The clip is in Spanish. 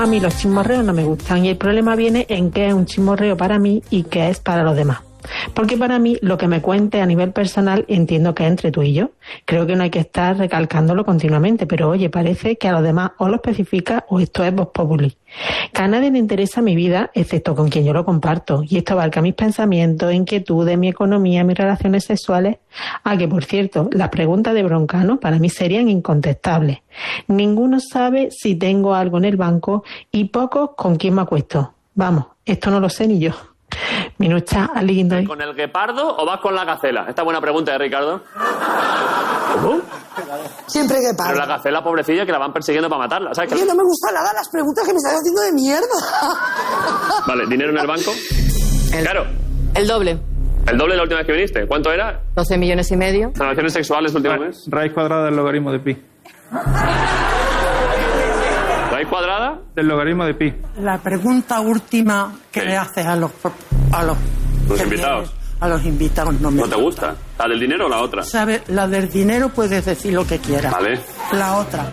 mí los chismorreos no me gustan y el problema viene en qué es un chismorreo para mí y qué es para los demás. Porque para mí lo que me cuente a nivel personal entiendo que es entre tú y yo. Creo que no hay que estar recalcándolo continuamente, pero oye, parece que a los demás o lo especifica o esto es vox populi. Que a nadie le interesa mi vida excepto con quien yo lo comparto. Y esto abarca mis pensamientos, inquietudes, mi economía, mis relaciones sexuales. Que por cierto, las preguntas de Broncano para mí serían incontestables. Ninguno sabe si tengo algo en el banco y pocos con quién me acuesto. Vamos, esto no lo sé ni yo. Minucha, lindo. ¿Con el guepardo o vas con la gacela? Esta buena pregunta de Ricardo. ¿Cómo? Siempre guepardo. Pero la gacela, pobrecilla, que la van persiguiendo para matarla. ¿Sabes? Oye, no me gustan nada las preguntas que me estás haciendo de mierda. Vale, ¿dinero en el banco? Claro. El doble. ¿El doble de la última vez que viniste? ¿Cuánto era? 12,5 millones. ¿Relaciones sexuales último mes? Raíz cuadrada del logaritmo de pi. ¿Raíz cuadrada? Del logaritmo de pi. La pregunta última que le haces a los invitados. A los invitados no me ¿No te gusta? ¿La del dinero o la otra? ¿Sabes? La del dinero puedes decir lo que quieras. Vale. La otra.